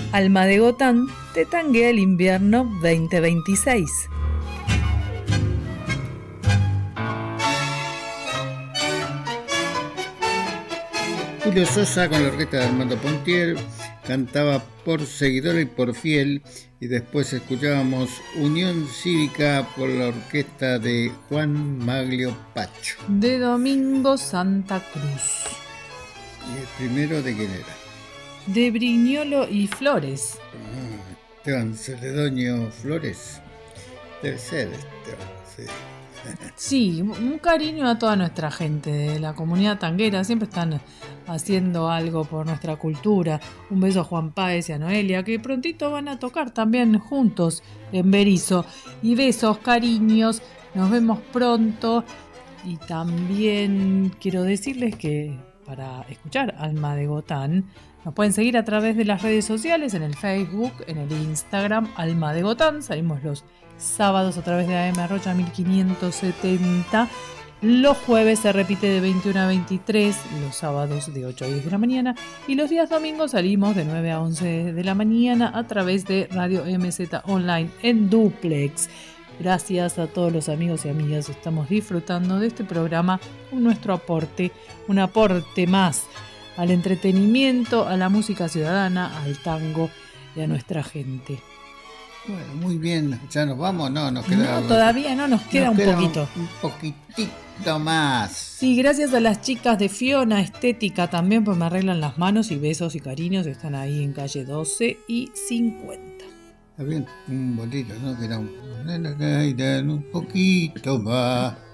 Alma de Gotán te tanguea el invierno 2026. Julio Sosa con la orquesta de Armando Pontier cantaba Por Seguidora y por Fiel, y después escuchábamos Unión Cívica por la orquesta de Juan Maglio Pacho. De Domingo Santa Cruz. ¿Y el primero de quién era? De Brignolo y Flores. Esteban Celedonio Flores. Debe ser Esteban, sí. Sí, un cariño a toda nuestra gente de la comunidad tanguera, siempre están haciendo algo por nuestra cultura. Un beso a Juan Páez y a Noelia, que prontito van a tocar también juntos en Berizo. Y besos, cariños, nos vemos pronto. Y también quiero decirles que para escuchar Alma de Gotán, nos pueden seguir a través de las redes sociales, en el Facebook, en el Instagram, Alma de Gotán. Salimos los sábados a través de AM Rocha 1570. Los jueves se repite de 21 a 23, los sábados de 8 a 10 de la mañana, y los días domingos salimos de 9 a 11 de la mañana a través de Radio MZ Online en Duplex. Gracias a todos los amigos y amigas, estamos disfrutando de este programa, nuestro aporte, un aporte más al entretenimiento, a la música ciudadana, al tango y a nuestra gente. Bueno, muy bien, ¿ya nos vamos? No, nos queda... No, todavía no, nos queda un poquito. Un poquitito más. Sí, gracias a las chicas de Fiona Estética también, pues me arreglan las manos, y besos y cariños, están ahí en calle 12 y 50. Está bien, un bolito, ¿no? Que era un poquito más.